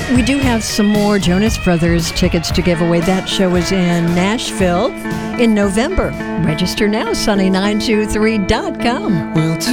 We do have some more Jonas Brothers tickets to give away. That show is in Nashville in November. Register now, sunny923.com.